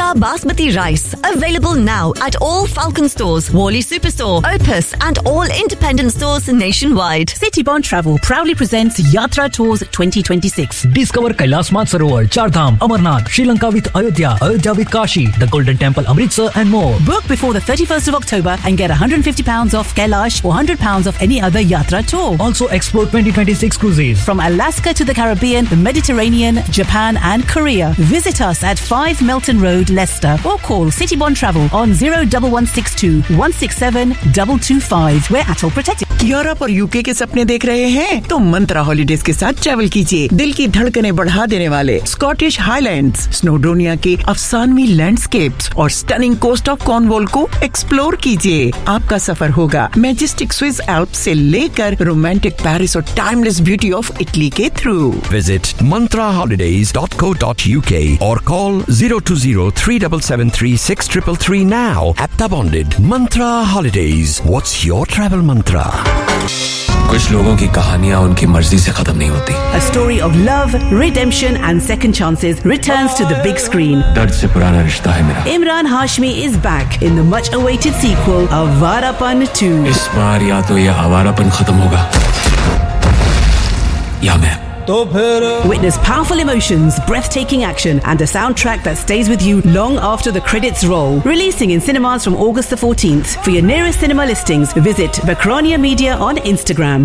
Harsha Basmati rice. Available now at all Falcon stores, Worley Superstore, Opus and all independent stores nationwide. Citybond Travel proudly presents Yatra Tours 2026. Discover Kailash Mansarovar, Chardham, Amarnath, Sri Lanka with Ayodhya, Ayodhya with Kashi, the Golden Temple, Amritsar and more. Book before the 31st of October and get £150 off Kailash or £100 off any other Yatra tour. Also explore 2026 cruises. From Alaska to the Caribbean, the Mediterranean, Japan and Korea. Visit us at 5 Melton Road, Leicester or call Citybond Travel on 01162 167 225. We're ATOL protected. Europe और UK के सपने देख रहे हैं तो मंत्रा holidays के साथ travel कीजिए। दिल की धड़कनें बढ़ा देने वाले स्कॉटिश हाईलैंड्स, स्नोडोनिया के अफसानवी लैंडस्केप्स और स्टनिंग कोस्ट ऑफ कॉर्नवॉल को एक्सप्लोर कीजिए। आपका सफर होगा मैजेस्टिक स्विस एल्प्स से लेकर रोमांटिक पेरिस और टाइमलेस ब्यूटी ऑफ इटली के through. Visit mantraholidays.co.uk or call 020-3773-6333 now. Apta Bonded. Mantra Holidays. What's your travel mantra? कुछ लोगों की कहानियां उनकी मर्जी से खत्म नहीं होती। A story of love, redemption and second chances returns to the big screen. दर्द से पुराना रिश्ता है मेरा। Imran Hashmi is back in the much awaited sequel Avarapan 2. इस बार या तो ये आवारापन खत्म होगा या मैं। Witness powerful emotions, breathtaking action and a soundtrack that stays with you long after the credits roll. Releasing in cinemas from August the 14th. For your nearest cinema listings, visit Bakronia Media on Instagram.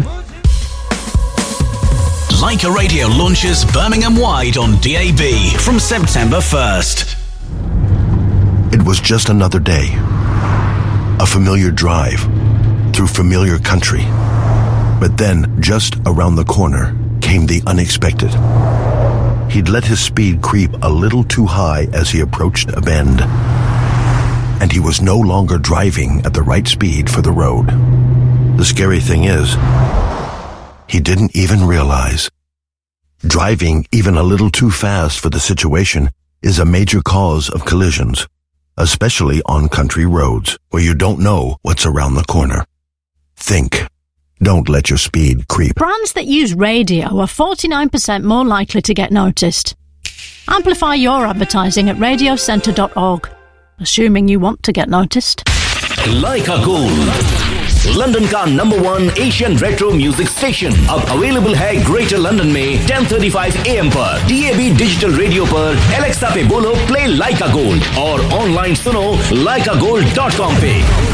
Leica Radio launches Birmingham-wide on DAB from September 1st. It was just another day. A familiar drive through familiar country. But then, just around the corner, came the unexpected. He'd let his speed creep a little too high as he approached a bend. And he was no longer driving at the right speed for the road. The scary thing is, he didn't even realize. Driving even a little too fast for the situation is a major cause of collisions, especially on country roads where you don't know what's around the corner. Think. Don't let your speed creep. Brands that use radio are 49% more likely to get noticed. Amplify your advertising at radiocentre.org, assuming you want to get noticed. Leica Gold, London का #1 Asian retro music station. अब available है Greater London में 10:35 AM पर DAB digital radio पर Alexa पे बोलो play Leica Gold और online सुनो leicagold.com पे.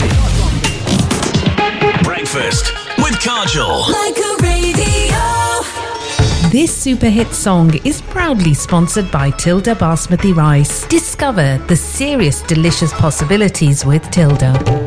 Breakfast with Kajol. Leica Radio. This super hit song is proudly sponsored by Tilda Basmati Rice. Discover the serious delicious possibilities with Tilda.